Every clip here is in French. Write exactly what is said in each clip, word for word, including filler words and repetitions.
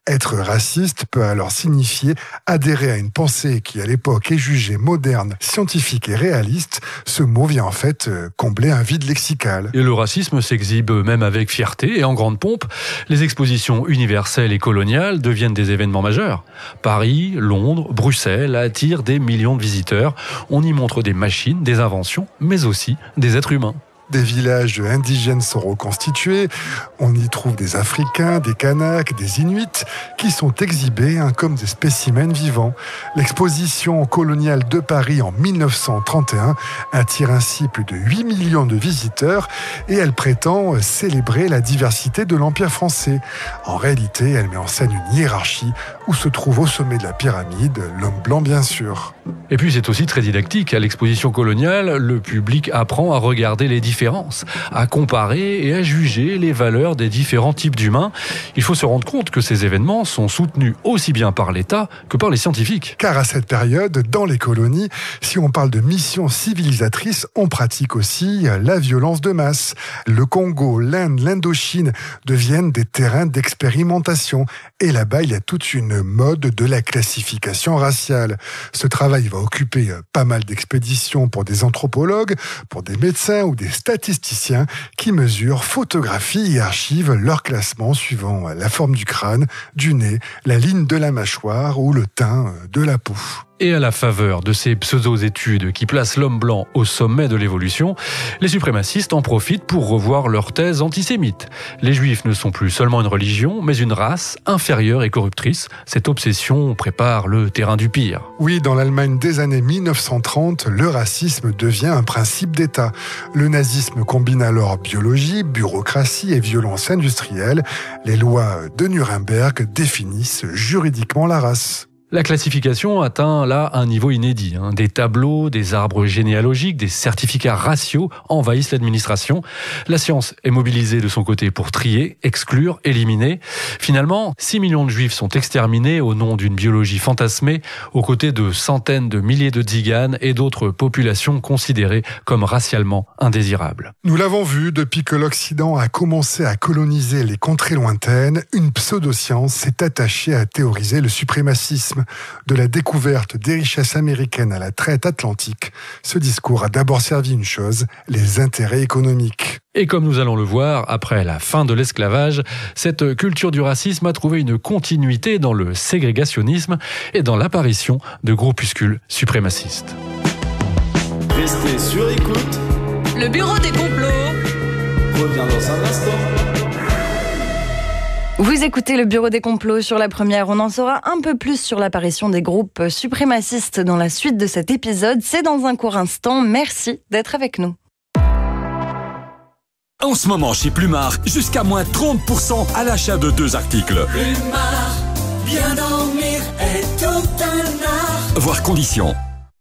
Être raciste peut alors signifier adhérer à une pensée qui à l'époque est jugée moderne, scientifique et réaliste. Ce mot vient en fait combler un vide lexical. Et le racisme s'exhibe même avec fierté et en grande pompe. Les expositions universelles et coloniales deviennent des événements majeurs. Paris, Londres, Bruxelles attirent des millions de visiteurs. On y montre des machines, des inventions, mais aussi des êtres humains. Des villages indigènes sont reconstitués. On y trouve des Africains, des Kanaks, des Inuits qui sont exhibés hein, comme des spécimens vivants. L'exposition coloniale de Paris en mille neuf cent trente et un attire ainsi plus de huit millions de visiteurs et elle prétend célébrer la diversité de l'Empire français. En réalité, elle met en scène une hiérarchie où se trouve au sommet de la pyramide l'homme blanc bien sûr. Et puis c'est aussi très didactique. À l'exposition coloniale, le public apprend à regarder les différences, à comparer et à juger les valeurs des différents types d'humains. Il faut se rendre compte que ces événements sont soutenus aussi bien par l'État que par les scientifiques. Car à cette période, dans les colonies, si on parle de mission civilisatrice, on pratique aussi la violence de masse. Le Congo, l'Inde, l'Indochine deviennent des terrains d'expérimentation. Et là-bas, il y a toute une mode de la classification raciale. Ce travail va occuper pas mal d'expéditions pour des anthropologues, pour des médecins ou des statisticiens qui mesurent, photographient et archivent leur classement suivant la forme du crâne, du nez, la ligne de la mâchoire ou le teint de la peau. Et à la faveur de ces pseudo-études qui placent l'homme blanc au sommet de l'évolution, les suprémacistes en profitent pour revoir leur thèse antisémite. Les juifs ne sont plus seulement une religion, mais une race inférieure et corruptrice. Cette obsession prépare le terrain du pire. Oui, dans l'Allemagne des années mille neuf cent trente, le racisme devient un principe d'État. Le nazisme combine alors biologie, bureaucratie et violence industrielle. Les lois de Nuremberg définissent juridiquement la race. La classification atteint là un niveau inédit. Hein. Des tableaux, des arbres généalogiques, des certificats raciaux envahissent l'administration. La science est mobilisée de son côté pour trier, exclure, éliminer. Finalement, six millions de juifs sont exterminés au nom d'une biologie fantasmée, aux côtés de centaines de milliers de tziganes et d'autres populations considérées comme racialement indésirables. Nous l'avons vu, depuis que l'Occident a commencé à coloniser les contrées lointaines, une pseudoscience s'est attachée à théoriser le suprémacisme. De la découverte des richesses américaines à la traite atlantique, ce discours a d'abord servi une chose, les intérêts économiques. Et comme nous allons le voir, après la fin de l'esclavage, cette culture du racisme a trouvé une continuité dans le ségrégationnisme et dans l'apparition de groupuscules suprémacistes. Restez sur écoute. Le bureau des complots revient dans un instant. Vous écoutez le bureau des complots. Sur la première, on en saura un peu plus sur l'apparition des groupes suprémacistes dans la suite de cet épisode. C'est dans un court instant. Merci d'être avec nous. En ce moment, chez Plumard, jusqu'à moins trente pour cent à l'achat de deux articles. Plumard, bien dormir est tout un art. Voir conditions.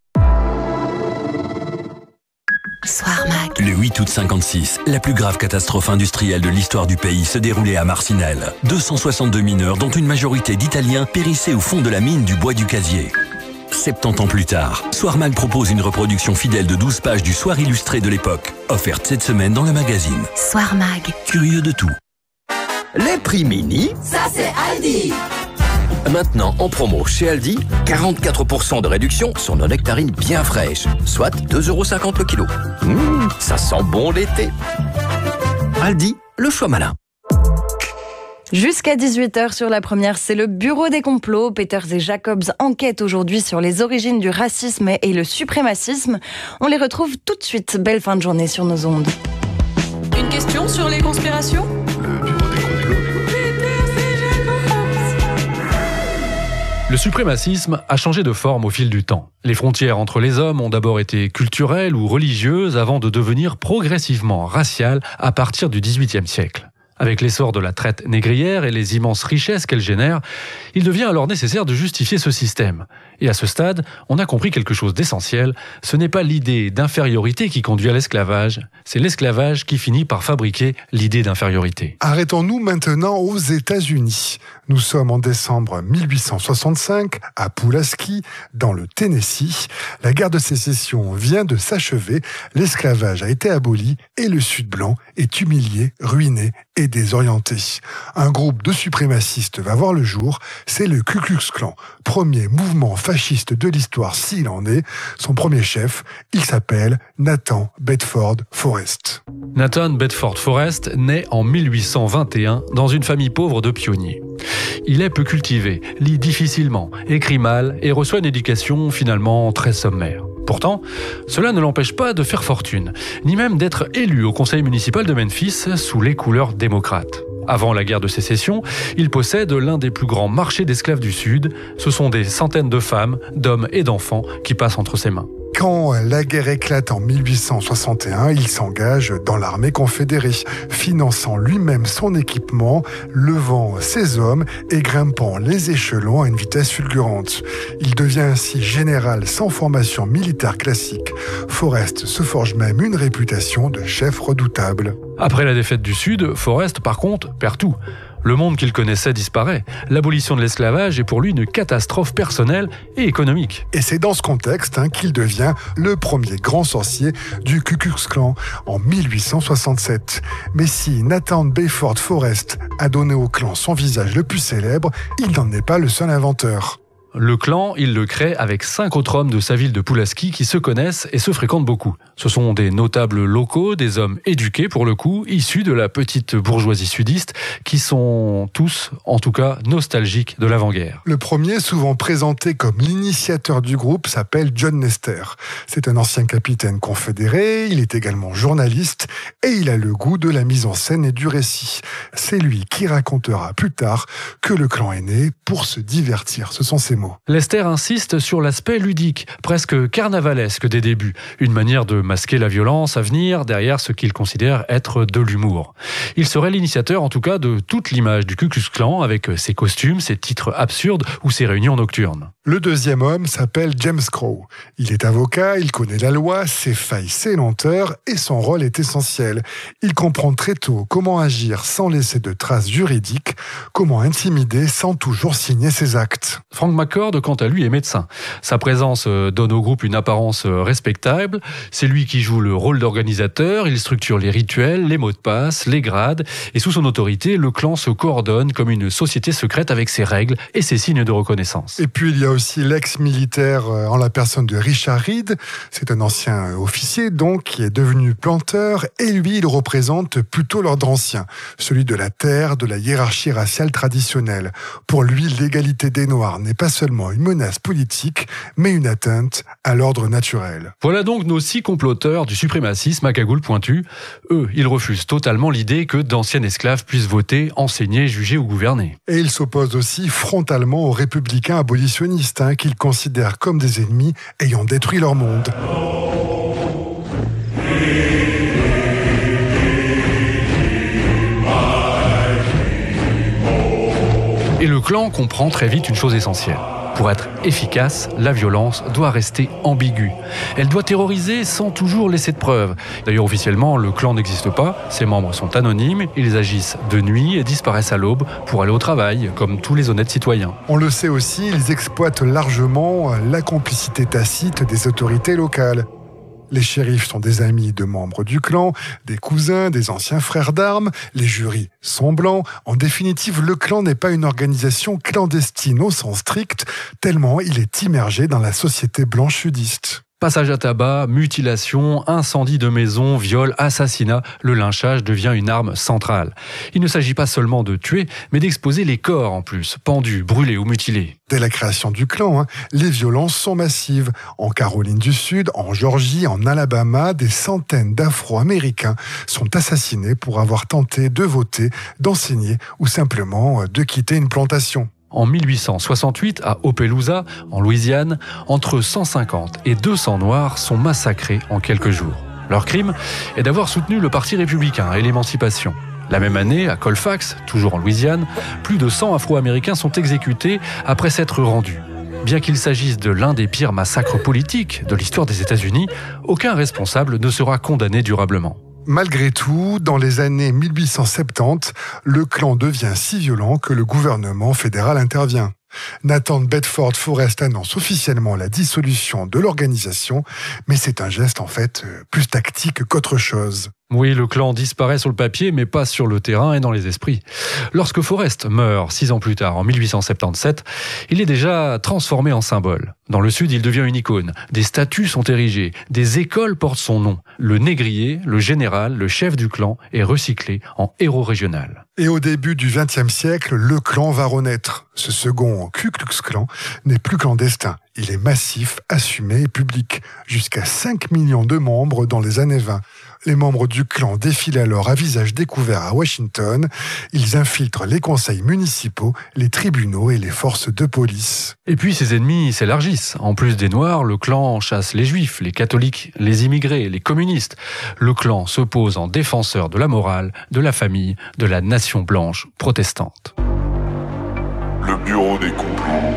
Soir Mag. Le huit août cinquante-six, la plus grave catastrophe industrielle de l'histoire du pays se déroulait à Marcinelle. deux cent soixante-deux mineurs, dont une majorité d'Italiens, périssaient au fond de la mine du bois du Casier. soixante-dix ans plus tard, Soir Mag propose une reproduction fidèle de douze pages du Soir illustré de l'époque, offerte cette semaine dans le magazine. Soir Mag. Curieux de tout. Les prix mini, ça c'est Aldi. Maintenant en promo chez Aldi, quarante-quatre pour cent de réduction sur nos nectarines bien fraîches, soit deux euros cinquante le kilo. Mmh, ça sent bon l'été. Aldi, le choix malin. Jusqu'à dix-huit heures sur la première, c'est le bureau des complots. Peters et Jacobs enquêtent aujourd'hui sur les origines du racisme et le suprémacisme. On les retrouve tout de suite. Belle fin de journée sur nos ondes. Une question sur les conspirations ? Le suprémacisme a changé de forme au fil du temps. Les frontières entre les hommes ont d'abord été culturelles ou religieuses avant de devenir progressivement raciales à partir du dix-huitième siècle. Avec l'essor de la traite négrière et les immenses richesses qu'elle génère, il devient alors nécessaire de justifier ce système. Et à ce stade, on a compris quelque chose d'essentiel. Ce n'est pas l'idée d'infériorité qui conduit à l'esclavage, c'est l'esclavage qui finit par fabriquer l'idée d'infériorité. Arrêtons-nous maintenant aux États-Unis. Nous sommes en décembre mille huit cent soixante-cinq, à Pulaski, dans le Tennessee. La guerre de sécession vient de s'achever, l'esclavage a été aboli et le Sud blanc est humilié, ruiné et désorienté. Un groupe de suprémacistes va voir le jour, c'est le Ku Klux Klan, premier mouvement fasciste de l'histoire s'il en est. Son premier chef, il s'appelle Nathan Bedford Forrest. Nathan Bedford Forrest naît en mille huit cent vingt et un dans une famille pauvre de pionniers. Il est peu cultivé, lit difficilement, écrit mal et reçoit une éducation finalement très sommaire. Pourtant, cela ne l'empêche pas de faire fortune, ni même d'être élu au conseil municipal de Memphis sous les couleurs démocrates. Avant la guerre de sécession, il possède l'un des plus grands marchés d'esclaves du Sud. Ce sont des centaines de femmes, d'hommes et d'enfants qui passent entre ses mains. Quand la guerre éclate en mille huit cent soixante et un, il s'engage dans l'armée confédérée, finançant lui-même son équipement, levant ses hommes et grimpant les échelons à une vitesse fulgurante. Il devient ainsi général sans formation militaire classique. Forrest se forge même une réputation de chef redoutable. Après la défaite du Sud, Forrest, par contre, perd tout. Le monde qu'il connaissait disparaît. L'abolition de l'esclavage est pour lui une catastrophe personnelle et économique. Et c'est dans ce contexte hein, qu'il devient le premier grand sorcier du Ku Klux Klan en mille huit cent soixante-sept. Mais si Nathan Bedford Forrest a donné au clan son visage le plus célèbre, il n'en est pas le seul inventeur. Le clan, il le crée avec cinq autres hommes de sa ville de Pulaski qui se connaissent et se fréquentent beaucoup. Ce sont des notables locaux, des hommes éduqués pour le coup, issus de la petite bourgeoisie sudiste, qui sont tous, en tout cas, nostalgiques de l'avant-guerre. Le premier, souvent présenté comme l'initiateur du groupe, s'appelle John Nestor. C'est un ancien capitaine confédéré, il est également journaliste et il a le goût de la mise en scène et du récit. C'est lui qui racontera plus tard que le clan est né pour se divertir. Ce sont ses mots. Lester insiste sur l'aspect ludique, presque carnavalesque des débuts, une manière de masquer la violence à venir derrière ce qu'il considère être de l'humour. Il serait l'initiateur en tout cas de toute l'image du Ku Klux Klan avec ses costumes, ses titres absurdes ou ses réunions nocturnes. Le deuxième homme s'appelle James Crow. Il est avocat, il connaît la loi, ses failles, ses lenteurs et son rôle est essentiel. Il comprend très tôt comment agir sans laisser de traces juridiques, comment intimider sans toujours signer ses actes. Frank McCord, quant à lui, est médecin. Sa présence donne au groupe une apparence respectable. C'est lui qui joue le rôle d'organisateur. Il structure les rituels, les mots de passe, les grades. Et sous son autorité, le clan se coordonne comme une société secrète avec ses règles et ses signes de reconnaissance. Et puis il y a aussi l'ex-militaire en la personne de Richard Reed. C'est un ancien officier donc qui est devenu planteur. Et lui, il représente plutôt l'ordre ancien, celui de la terre, de la hiérarchie raciale traditionnelle. Pour lui, l'égalité des Noirs n'est pas seulement une menace politique, mais une atteinte à l'ordre naturel. Voilà donc nos six comploteurs du suprémacisme à cagoule pointue. Eux, ils refusent totalement l'idée que d'anciens esclaves puissent voter, enseigner, juger ou gouverner. Et ils s'opposent aussi frontalement aux républicains abolitionnistes, hein, qu'ils considèrent comme des ennemis ayant détruit leur monde. Et le clan comprend très vite une chose essentielle. Pour être efficace, la violence doit rester ambiguë. Elle doit terroriser sans toujours laisser de preuves. D'ailleurs, officiellement, le clan n'existe pas. Ses membres sont anonymes, ils agissent de nuit et disparaissent à l'aube pour aller au travail, comme tous les honnêtes citoyens. On le sait aussi, ils exploitent largement la complicité tacite des autorités locales. Les shérifs sont des amis de membres du clan, des cousins, des anciens frères d'armes, les jurys sont blancs. En définitive, le clan n'est pas une organisation clandestine au sens strict, tellement il est immergé dans la société blanche sudiste. Passage à tabac, mutilation, incendie de maison, viol, assassinat, le lynchage devient une arme centrale. Il ne s'agit pas seulement de tuer, mais d'exposer les corps en plus, pendus, brûlés ou mutilés. Dès la création du clan, hein, les violences sont massives. En Caroline du Sud, en Géorgie, en Alabama, des centaines d'Afro-Américains sont assassinés pour avoir tenté de voter, d'enseigner ou simplement de quitter une plantation. En mille huit cent soixante-huit, à Opelousas, en Louisiane, entre cent cinquante et deux cents Noirs sont massacrés en quelques jours. Leur crime est d'avoir soutenu le Parti républicain et l'émancipation. La même année, à Colfax, toujours en Louisiane, plus de cent Afro-Américains sont exécutés après s'être rendus. Bien qu'il s'agisse de l'un des pires massacres politiques de l'histoire des États-Unis, aucun responsable ne sera condamné durablement. Malgré tout, dans les années mille huit cent soixante-dix, le clan devient si violent que le gouvernement fédéral intervient. Nathan Bedford Forrest annonce officiellement la dissolution de l'organisation, mais c'est un geste en fait plus tactique qu'autre chose. Oui, le clan disparaît sur le papier, mais pas sur le terrain et dans les esprits. Lorsque Forrest meurt six ans plus tard, en mille huit cent soixante-dix-sept, il est déjà transformé en symbole. Dans le Sud, il devient une icône. Des statues sont érigées, des écoles portent son nom. Le négrier, le général, le chef du clan, est recyclé en héros régional. Et au début du vingtième siècle, le clan va renaître. Ce second Ku Klux Klan n'est plus clandestin. Il est massif, assumé et public. Jusqu'à cinq millions de membres dans les années vingt. Les membres du clan défilent alors à visage découvert à Washington. Ils infiltrent les conseils municipaux, les tribunaux et les forces de police. Et puis ses ennemis s'élargissent. En plus des Noirs, le clan chasse les Juifs, les catholiques, les immigrés, les communistes. Le clan se pose en défenseur de la morale, de la famille, de la nation blanche protestante. Le bureau des complots.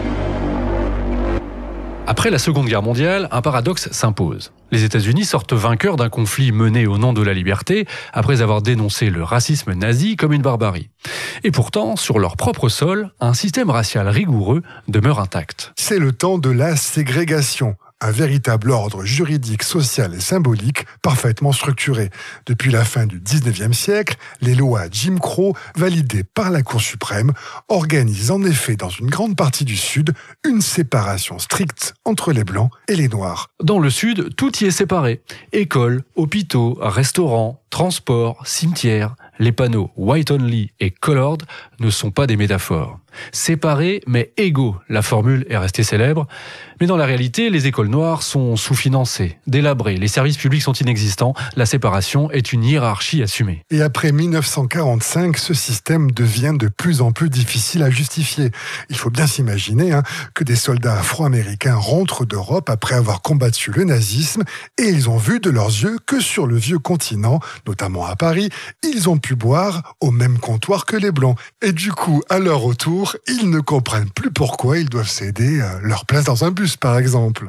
Après la Seconde Guerre mondiale, un paradoxe s'impose. Les États-Unis sortent vainqueurs d'un conflit mené au nom de la liberté, après avoir dénoncé le racisme nazi comme une barbarie. Et pourtant, sur leur propre sol, un système racial rigoureux demeure intact. C'est le temps de la ségrégation. Un véritable ordre juridique, social et symbolique parfaitement structuré. Depuis la fin du dix-neuvième siècle, les lois Jim Crow, validées par la Cour suprême, organisent en effet dans une grande partie du Sud une séparation stricte entre les Blancs et les Noirs. Dans le Sud, tout y est séparé. Écoles, hôpitaux, restaurants, transports, cimetières. Les panneaux White Only et Colored ne sont pas des métaphores. Séparés mais égaux, la formule est restée célèbre. Mais dans la réalité, les écoles noires sont sous-financées, délabrées, les services publics sont inexistants, la séparation est une hiérarchie assumée. Et après mille neuf cent quarante-cinq, ce système devient de plus en plus difficile à justifier. Il faut bien s'imaginer hein, que des soldats afro-américains rentrent d'Europe après avoir combattu le nazisme et ils ont vu de leurs yeux que sur le vieux continent, notamment à Paris, ils ont pu boire au même comptoir que les Blancs. Et du coup, à leur retour, ils ne comprennent plus pourquoi ils doivent céder leur place dans un bus, par exemple.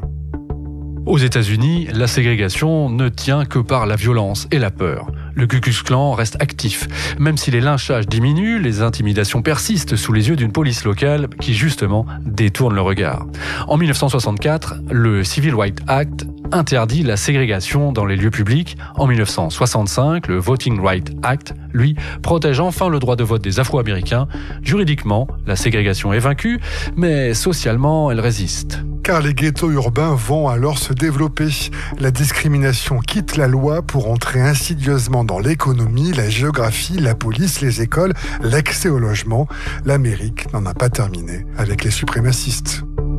Aux États-Unis, la ségrégation ne tient que par la violence et la peur. Le Ku Klux Klan reste actif. Même si les lynchages diminuent, les intimidations persistent sous les yeux d'une police locale qui, justement, détourne le regard. En mille neuf cent soixante-quatre, le Civil Rights Act interdit la ségrégation dans les lieux publics. En mille neuf cent soixante-cinq, le Voting Rights Act, lui, protège enfin le droit de vote des Afro-Américains. Juridiquement, la ségrégation est vaincue, mais socialement, elle résiste. Car les ghettos urbains vont alors se développer. La discrimination quitte la loi pour entrer insidieusement dans l'économie, la géographie, la police, les écoles, l'accès au logement. L'Amérique n'en a pas terminé avec les suprémacistes.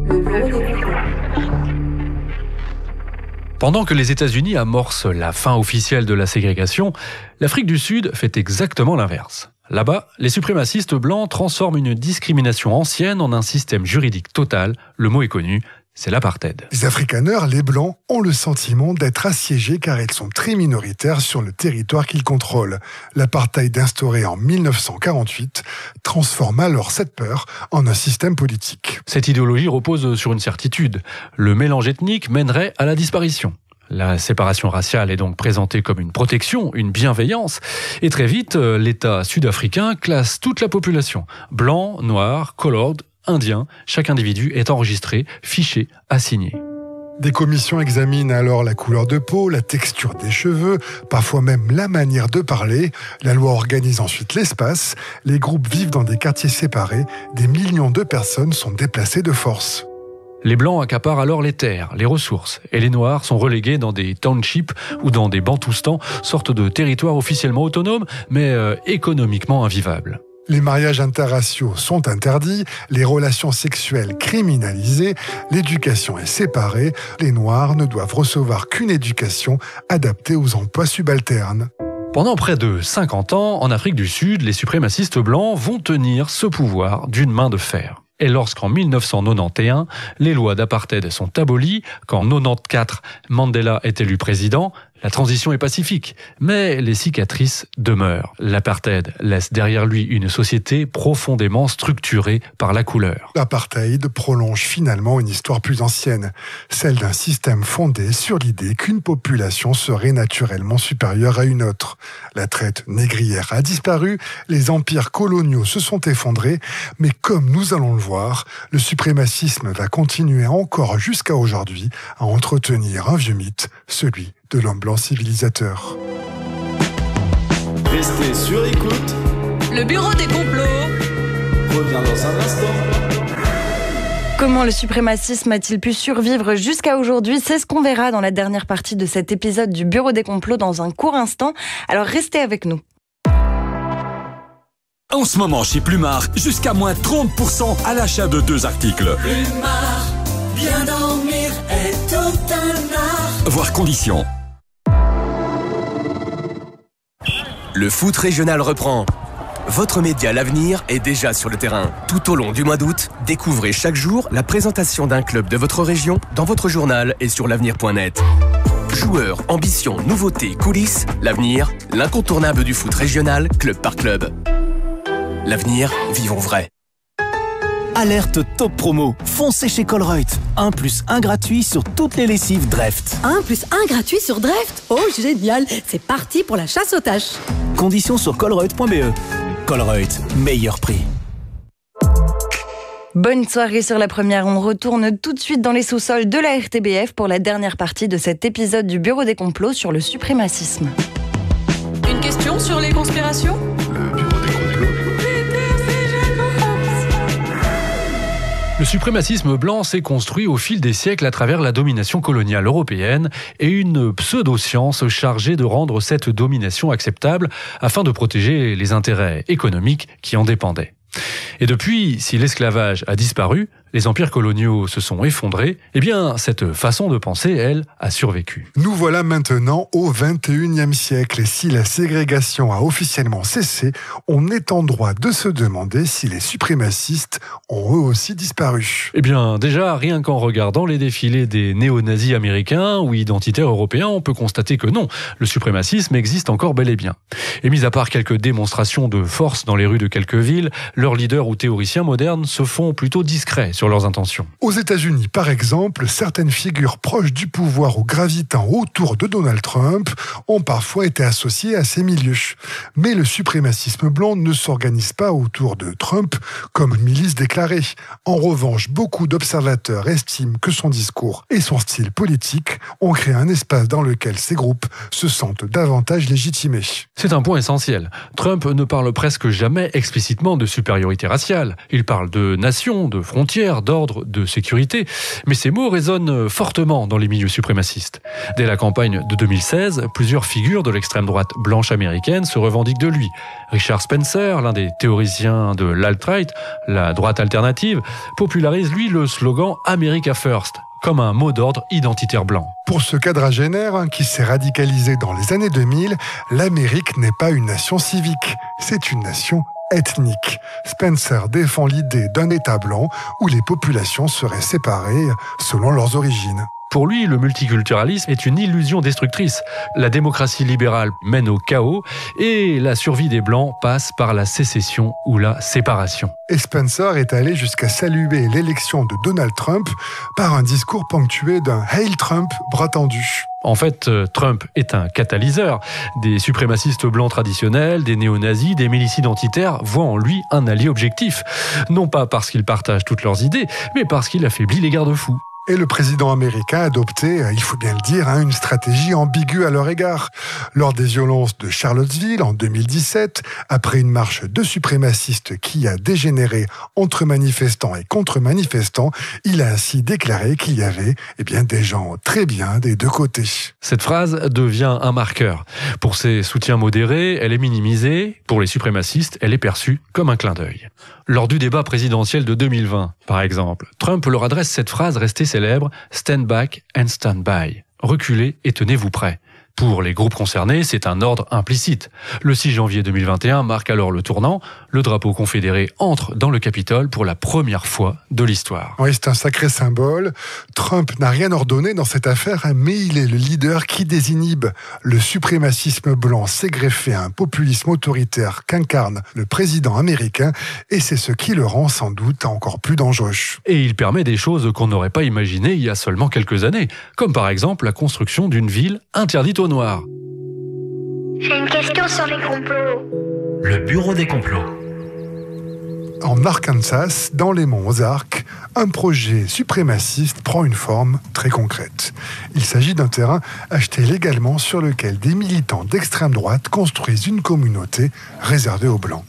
Pendant que les États-Unis amorcent la fin officielle de la ségrégation, l'Afrique du Sud fait exactement l'inverse. Là-bas, les suprémacistes blancs transforment une discrimination ancienne en un système juridique total. Le mot est connu, c'est l'apartheid. Les Afrikaners, les Blancs, ont le sentiment d'être assiégés car ils sont très minoritaires sur le territoire qu'ils contrôlent. L'apartheid instauré en mille neuf cent quarante-huit transforme alors cette peur en un système politique. Cette idéologie repose sur une certitude. Le mélange ethnique mènerait à la disparition. La séparation raciale est donc présentée comme une protection, une bienveillance. Et très vite, l'État sud-africain classe toute la population. Blanc, noir, colored, indien. Chaque individu est enregistré, fiché, assigné. Des commissions examinent alors la couleur de peau, la texture des cheveux, parfois même la manière de parler. La loi organise ensuite l'espace. Les groupes vivent dans des quartiers séparés. Des millions de personnes sont déplacées de force. Les Blancs accaparent alors les terres, les ressources, et les Noirs sont relégués dans des townships ou dans des bantoustans, sortes de territoires officiellement autonomes, mais euh, économiquement invivables. Les mariages interraciaux sont interdits, les relations sexuelles criminalisées, l'éducation est séparée, les Noirs ne doivent recevoir qu'une éducation adaptée aux emplois subalternes. Pendant près de cinquante ans, en Afrique du Sud, les suprémacistes blancs vont tenir ce pouvoir d'une main de fer. Et lorsqu'en mille neuf cent quatre-vingt-onze, les lois d'apartheid sont abolies, qu'en mille neuf cent quatre-vingt-quatorze, Mandela est élu président, la transition est pacifique, mais les cicatrices demeurent. L'apartheid laisse derrière lui une société profondément structurée par la couleur. L'apartheid prolonge finalement une histoire plus ancienne, celle d'un système fondé sur l'idée qu'une population serait naturellement supérieure à une autre. La traite négrière a disparu, les empires coloniaux se sont effondrés, mais comme nous allons le voir, le suprémacisme va continuer encore jusqu'à aujourd'hui à entretenir un vieux mythe, celui de l'homme blanc civilisateur. Restez sur écoute. Le bureau des complots Revient dans un instant. Comment le suprémacisme a-t-il pu survivre jusqu'à aujourd'hui? C'est ce qu'on verra dans la dernière partie de cet épisode du Bureau des complots dans un court instant. Alors restez avec nous. En ce moment chez Plumard, jusqu'à moins trente pour cent à l'achat de deux articles. Plumard, bien dormir est tout un art. Voir conditions. Le foot régional reprend. Votre média L'Avenir est déjà sur le terrain. Tout au long du mois d'août, découvrez chaque jour la présentation d'un club de votre région dans votre journal et sur l'avenir point net. Joueurs, ambitions, nouveautés, coulisses, L'Avenir, l'incontournable du foot régional, club par club. L'Avenir, vivons vrai. Alerte top promo. Foncez chez Colruyt. un plus un gratuit sur toutes les lessives Dreft. un plus un gratuit sur Dreft. Oh, génial. C'est parti pour la chasse aux taches. Conditions sur colruyt point b e. Colruyt, meilleur prix. Bonne soirée sur la première. On retourne tout de suite dans les sous-sols de la R T B F pour la dernière partie de cet épisode du Bureau des complots sur le suprémacisme. Une question sur les conspirations? Le suprémacisme blanc s'est construit au fil des siècles à travers la domination coloniale européenne et une pseudo-science chargée de rendre cette domination acceptable afin de protéger les intérêts économiques qui en dépendaient. Et depuis, si l'esclavage a disparu, les empires coloniaux se sont effondrés, eh bien, cette façon de penser, elle, a survécu. Nous voilà maintenant au vingt et unième siècle, et si la ségrégation a officiellement cessé, on est en droit de se demander si les suprémacistes ont eux aussi disparu. Eh bien, déjà, rien qu'en regardant les défilés des néo-nazis américains ou identitaires européens, on peut constater que non, le suprémacisme existe encore bel et bien. Et mis à part quelques démonstrations de force dans les rues de quelques villes, leurs leaders ou théoriciens modernes se font plutôt discrets sur leurs intentions. Aux États-Unis, par exemple, certaines figures proches du pouvoir ou gravitant autour de Donald Trump ont parfois été associées à ces milieux. Mais le suprémacisme blanc ne s'organise pas autour de Trump comme une milice déclarée. En revanche, beaucoup d'observateurs estiment que son discours et son style politique ont créé un espace dans lequel ces groupes se sentent davantage légitimés. C'est un point essentiel. Trump ne parle presque jamais explicitement de supériorité raciale. Il parle de nation, de frontières, d'ordre, de sécurité. Mais ces mots résonnent fortement dans les milieux suprémacistes. Dès la campagne de deux mille seize, plusieurs figures de l'extrême droite blanche américaine se revendiquent de lui. Richard Spencer, l'un des théoriciens de l'alt-right, la droite alternative, popularise lui le slogan « America First », comme un mot d'ordre identitaire blanc. Pour ce quadragénaire qui s'est radicalisé dans les années deux mille, l'Amérique n'est pas une nation civique, c'est une nation ethnique. Spencer défend l'idée d'un État blanc où les populations seraient séparées selon leurs origines. Pour lui, le multiculturalisme est une illusion destructrice. La démocratie libérale mène au chaos et la survie des Blancs passe par la sécession ou la séparation. Et Spencer est allé jusqu'à saluer l'élection de Donald Trump par un discours ponctué d'un « Hail Trump » bras tendu. En fait, Trump est un catalyseur. Des suprémacistes blancs traditionnels, des néo-nazis, des milices identitaires voient en lui un allié objectif. Non pas parce qu'il partage toutes leurs idées, mais parce qu'il affaiblit les garde-fous. Et le président américain a adopté, il faut bien le dire, une stratégie ambiguë à leur égard. Lors des violences de Charlottesville en deux mille dix-sept, après une marche de suprémacistes qui a dégénéré entre manifestants et contre-manifestants, il a ainsi déclaré qu'il y avait eh bien, des gens très bien des deux côtés. Cette phrase devient un marqueur. Pour ses soutiens modérés, elle est minimisée. Pour les suprémacistes, elle est perçue comme un clin d'œil. Lors du débat présidentiel de deux mille vingt, par exemple, Trump leur adresse cette phrase restée célèbre « Stand back and stand by ». Reculez et tenez-vous prêts. Pour les groupes concernés, c'est un ordre implicite. Le six janvier deux mille vingt et un marque alors le tournant. Le drapeau confédéré entre dans le Capitole pour la première fois de l'histoire. Oui, c'est un sacré symbole. Trump n'a rien ordonné dans cette affaire, mais il est le leader qui désinhibe. Le suprémacisme blanc s'est greffé à un populisme autoritaire qu'incarne le président américain, et c'est ce qui le rend sans doute encore plus dangereux. Et il permet des choses qu'on n'aurait pas imaginées il y a seulement quelques années, comme par exemple la construction d'une ville interdite aux Noirs. J'ai une question sur les complots. Le bureau des complots. En Arkansas, dans les monts Ozarks, un projet suprémaciste prend une forme très concrète. Il s'agit d'un terrain acheté légalement sur lequel des militants d'extrême droite construisent une communauté réservée aux Blancs.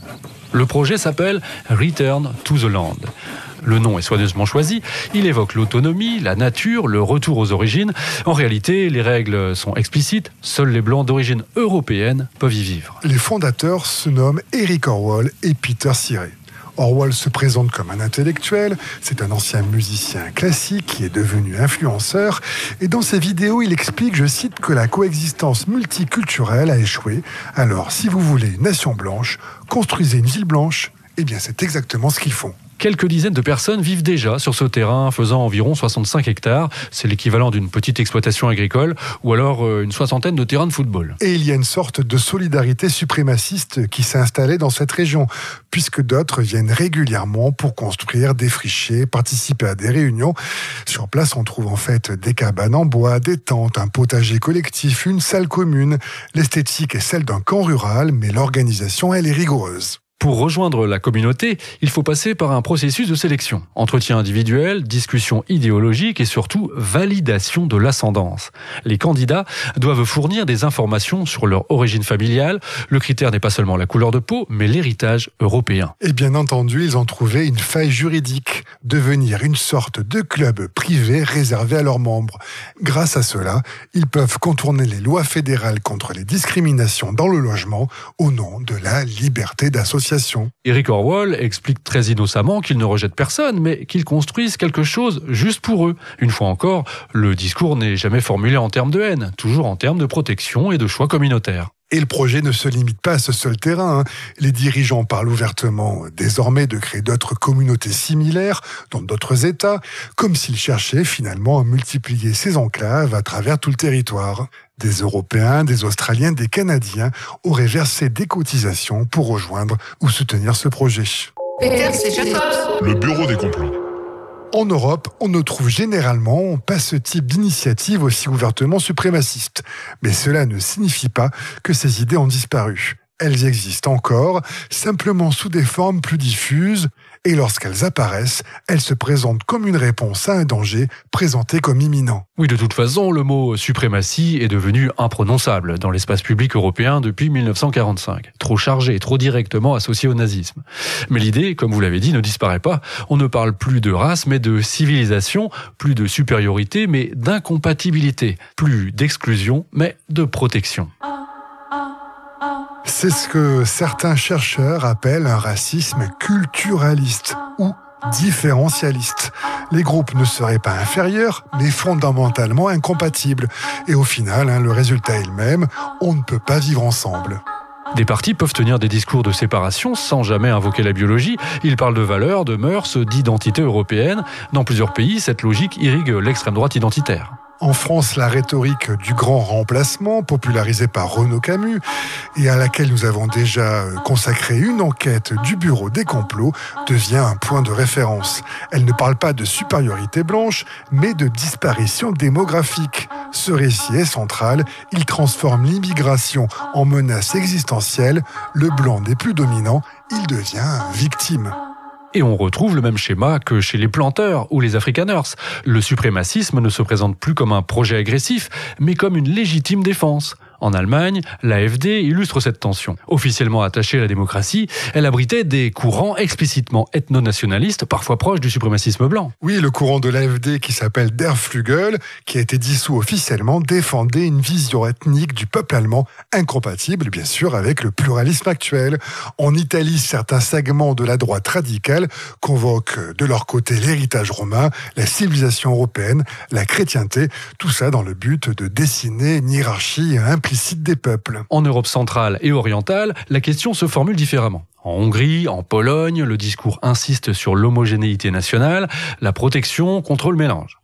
Le projet s'appelle Return to the Land. Le nom est soigneusement choisi, il évoque l'autonomie, la nature, le retour aux origines. En réalité, les règles sont explicites, seuls les Blancs d'origine européenne peuvent y vivre. Les fondateurs se nomment Eric Orwell et Peter Siré. Orwell se présente comme un intellectuel, c'est un ancien musicien classique qui est devenu influenceur, et dans ses vidéos, il explique, je cite, que la coexistence multiculturelle a échoué. Alors, si vous voulez une nation blanche, construisez une ville blanche, eh bien c'est exactement ce qu'ils font. Quelques dizaines de personnes vivent déjà sur ce terrain faisant environ soixante-cinq hectares. C'est l'équivalent d'une petite exploitation agricole ou alors une soixantaine de terrains de football. Et il y a une sorte de solidarité suprémaciste qui s'est installée dans cette région, puisque d'autres viennent régulièrement pour construire, défricher, participer à des réunions. Sur place, on trouve en fait des cabanes en bois, des tentes, un potager collectif, une salle commune. L'esthétique est celle d'un camp rural, mais l'organisation, elle est rigoureuse. Pour rejoindre la communauté, il faut passer par un processus de sélection. Entretien individuel, discussion idéologique et surtout validation de l'ascendance. Les candidats doivent fournir des informations sur leur origine familiale. Le critère n'est pas seulement la couleur de peau, mais l'héritage européen. Et bien entendu, ils ont trouvé une faille juridique, devenir une sorte de club privé réservé à leurs membres. Grâce à cela, ils peuvent contourner les lois fédérales contre les discriminations dans le logement au nom de la liberté d'association. Eric Orwell explique très innocemment qu'ils ne rejettent personne, mais qu'ils construisent quelque chose juste pour eux. Une fois encore, le discours n'est jamais formulé en termes de haine, toujours en termes de protection et de choix communautaires. Et le projet ne se limite pas à ce seul terrain. Les dirigeants parlent ouvertement désormais de créer d'autres communautés similaires dans d'autres États, comme s'ils cherchaient finalement à multiplier ces enclaves à travers tout le territoire. Des Européens, des Australiens, des Canadiens auraient versé des cotisations pour rejoindre ou soutenir ce projet. Peter Jacobs. Le bureau des complots. En Europe, on ne trouve généralement pas ce type d'initiative aussi ouvertement suprémaciste. Mais cela ne signifie pas que ces idées ont disparu. Elles existent encore, simplement sous des formes plus diffuses, et lorsqu'elles apparaissent, elles se présentent comme une réponse à un danger présenté comme imminent. Oui, de toute façon, le mot suprématie est devenu imprononçable dans l'espace public européen depuis mille neuf cent quarante-cinq. Trop chargé, trop directement associé au nazisme. Mais l'idée, comme vous l'avez dit, ne disparaît pas. On ne parle plus de race, mais de civilisation, plus de supériorité, mais d'incompatibilité, plus d'exclusion, mais de protection. C'est ce que certains chercheurs appellent un racisme culturaliste ou différentialiste. Les groupes ne seraient pas inférieurs, mais fondamentalement incompatibles. Et au final, hein, le résultat est le même, on ne peut pas vivre ensemble. Des partis peuvent tenir des discours de séparation sans jamais invoquer la biologie. Ils parlent de valeurs, de mœurs, d'identité européenne. Dans plusieurs pays, cette logique irrigue l'extrême droite identitaire. En France, la rhétorique du grand remplacement, popularisée par Renaud Camus, et à laquelle nous avons déjà consacré une enquête du bureau des complots, devient un point de référence. Elle ne parle pas de supériorité blanche, mais de disparition démographique. Ce récit est central, il transforme l'immigration en menace existentielle, le blanc n'est plus dominant, il devient victime. Et on retrouve le même schéma que chez les planteurs ou les afrikaners. Le suprémacisme ne se présente plus comme un projet agressif, mais comme une légitime défense. En Allemagne, l'A F D illustre cette tension. Officiellement attachée à la démocratie, elle abritait des courants explicitement ethno-nationalistes, parfois proches du suprémacisme blanc. Oui, le courant de l'A F D qui s'appelle Der Flügel, qui a été dissous officiellement, défendait une vision ethnique du peuple allemand, incompatible bien sûr avec le pluralisme actuel. En Italie, certains segments de la droite radicale convoquent de leur côté l'héritage romain, la civilisation européenne, la chrétienté, tout ça dans le but de dessiner une hiérarchie implicite des peuples. En Europe centrale et orientale, la question se formule différemment. En Hongrie, en Pologne, le discours insiste sur l'homogénéité nationale, la protection contre le mélange.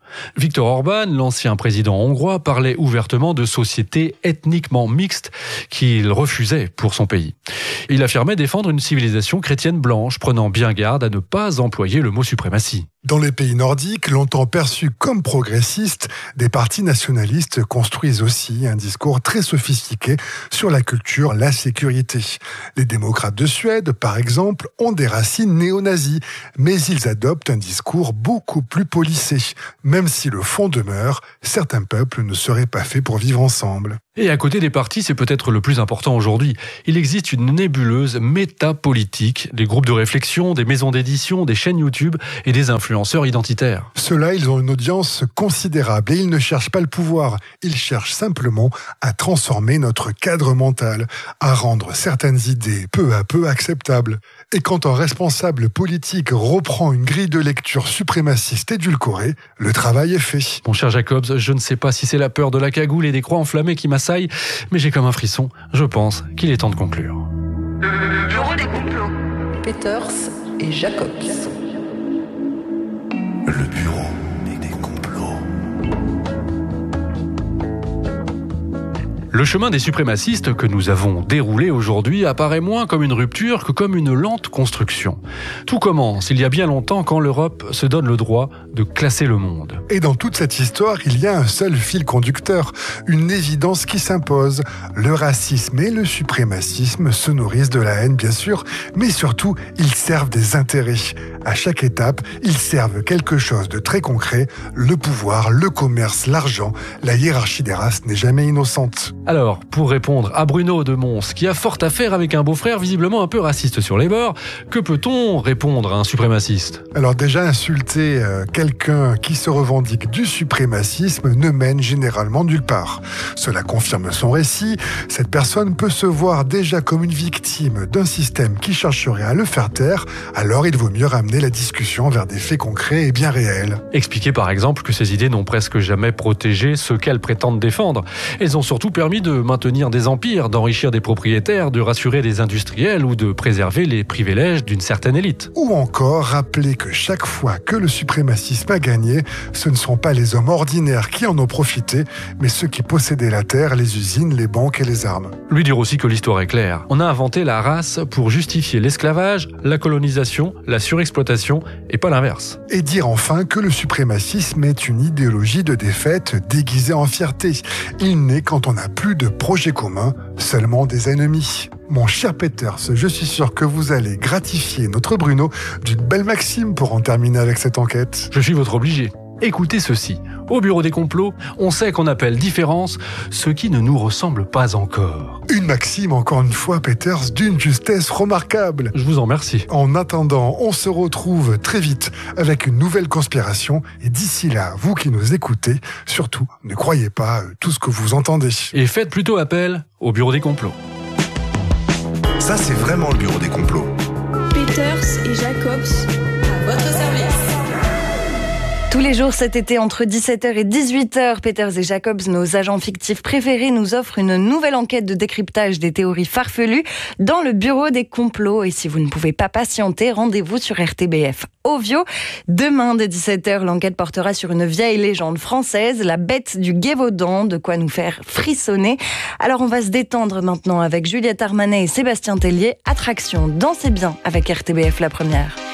Viktor Orban, l'ancien président hongrois, parlait ouvertement de sociétés ethniquement mixtes qu'il refusait pour son pays. Il affirmait défendre une civilisation chrétienne blanche, prenant bien garde à ne pas employer le mot suprématie. Dans les pays nordiques, longtemps perçus comme progressistes, des partis nationalistes construisent aussi un discours très sophistiqué sur la culture, la sécurité. Les démocrates de Suède, par exemple, ont des racines néo-nazis, mais ils adoptent un discours beaucoup plus policé. Même si le fond demeure, certains peuples ne seraient pas faits pour vivre ensemble. Et à côté des partis, c'est peut-être le plus important aujourd'hui. Il existe une nébuleuse métapolitique, des groupes de réflexion, des maisons d'édition, des chaînes YouTube et des influenceurs identitaires. Ceux-là, ils ont une audience considérable et ils ne cherchent pas le pouvoir. Ils cherchent simplement à transformer notre cadre mental, à rendre certaines idées peu à peu acceptables. Et quand un responsable politique reprend une grille de lecture suprémaciste édulcorée, le travail est fait. Mon cher Jacobs, je ne sais pas si c'est la peur de la cagoule et des croix enflammées qui m'assaillent, mais j'ai comme un frisson. Je pense qu'il est temps de conclure. Le bureau des complots. Peters et Jacobs. Le bureau des complots. Le chemin des suprémacistes que nous avons déroulé aujourd'hui apparaît moins comme une rupture que comme une lente construction. Tout commence il y a bien longtemps quand l'Europe se donne le droit de classer le monde. Et dans toute cette histoire, il y a un seul fil conducteur, une évidence qui s'impose. Le racisme et le suprémacisme se nourrissent de la haine, bien sûr, mais surtout, ils servent des intérêts. À chaque étape, ils servent quelque chose de très concret, le pouvoir, le commerce, l'argent. La hiérarchie des races n'est jamais innocente. Alors, pour répondre à Bruno de Mons, qui a fort à faire avec un beau-frère visiblement un peu raciste sur les bords, que peut-on répondre à un suprémaciste ? Alors déjà, insulter euh, quelqu'un qui se revendique du suprémacisme ne mène généralement nulle part. Cela confirme son récit. Cette personne peut se voir déjà comme une victime d'un système qui chercherait à le faire taire, alors il vaut mieux ramener la discussion vers des faits concrets et bien réels. Expliquer par exemple que ces idées n'ont presque jamais protégé ceux qu'elles prétendent défendre. Elles ont surtout permis de maintenir des empires, d'enrichir des propriétaires, de rassurer des industriels ou de préserver les privilèges d'une certaine élite. Ou encore rappeler que chaque fois que le suprémacisme a gagné, ce ne sont pas les hommes ordinaires qui en ont profité, mais ceux qui possédaient la terre, les usines, les banques et les armes. Lui dire aussi que l'histoire est claire. On a inventé la race pour justifier l'esclavage, la colonisation, la surexploitation et pas l'inverse. Et dire enfin que le suprémacisme est une idéologie de défaite déguisée en fierté. Il naît quand on n'a plus de projet commun, seulement des ennemis. Mon cher Peters, je suis sûr que vous allez gratifier notre Bruno d'une belle maxime pour en terminer avec cette enquête. Je suis votre obligé. Écoutez ceci. Au bureau des complots, on sait qu'on appelle différence ce qui ne nous ressemble pas encore. Une maxime, encore une fois, Peters, d'une justesse remarquable. Je vous en remercie. En attendant, on se retrouve très vite avec une nouvelle conspiration. Et d'ici là, vous qui nous écoutez, surtout, ne croyez pas tout ce que vous entendez. Et faites plutôt appel au bureau des complots. Ça, c'est vraiment le bureau des complots. Peters et Jacobs, à votre service. Tous les jours cet été, entre dix-sept heures et dix-huit heures, Peters et Jacobs, nos agents fictifs préférés, nous offrent une nouvelle enquête de décryptage des théories farfelues dans le bureau des complots. Et si vous ne pouvez pas patienter, rendez-vous sur R T B F Ovio. Demain, dès dix-sept heures, l'enquête portera sur une vieille légende française, la bête du Gévaudan, de quoi nous faire frissonner. Alors on va se détendre maintenant avec Juliette Armanet et Sébastien Tellier. Attraction, dansez bien avec R T B F La Première.